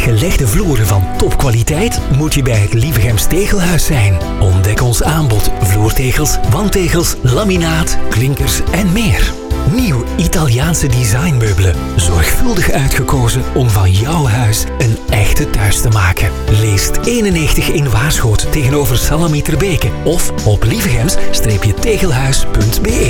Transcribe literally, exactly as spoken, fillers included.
gelegde vloeren van topkwaliteit moet je bij het Lievegems Tegelhuis zijn. Ontdek ons aanbod vloertegels, wandtegels, laminaat, klinkers en meer. Nieuw Italiaanse designmeubelen. Zorgvuldig uitgekozen om van jouw huis een echte thuis te maken. Leest eenennegentig in Waarschoot tegenover Salami Terbeke of op lievegems-tegelhuis punt be.